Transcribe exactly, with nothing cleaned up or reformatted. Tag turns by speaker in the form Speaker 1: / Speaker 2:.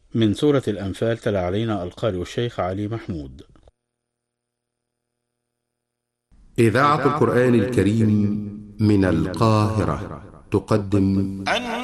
Speaker 1: من سورة الأنفال تلا علينا القارئ الشيخ علي محمود.
Speaker 2: إذاعة القرآن الكريم من القاهرة تقدم